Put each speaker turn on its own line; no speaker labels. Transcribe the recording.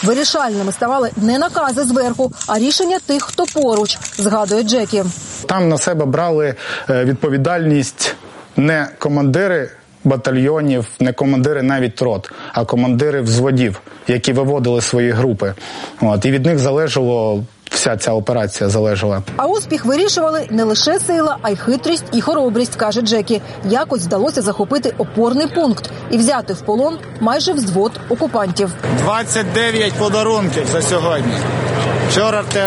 Вирішальними ставали не накази зверху, а рішення тих, хто поруч, згадує Джекі.
Там на себе брали відповідальність не командири батальйонів, не командири навіть рот, а командири взводів, які виводили свої групи. І від них залежало, вся ця операція залежала.
А успіх вирішували не лише сила, а й хитрість і хоробрість, каже Джекі. Якось вдалося захопити опорний пункт і взяти в полон майже взвод окупантів.
29 подарунків за сьогодні. Вчора